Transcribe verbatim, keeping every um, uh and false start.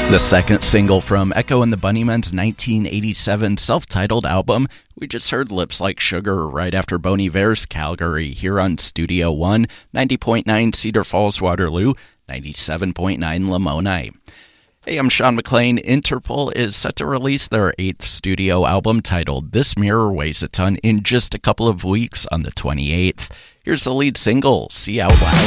The second single from Echo and the Bunnymen's nineteen eighty-seven self-titled album. We just heard Lips Like Sugar right after Bon Iver's Calgary here on Studio One, ninety point nine Cedar Falls, Waterloo, ninety-seven point nine Lamoni. Hey, I'm Sean McLean. Interpol is set to release their eighth studio album titled This Mirror Weighs a Ton in just a couple of weeks on the twenty-eighth. Here's the lead single, See Out Loud.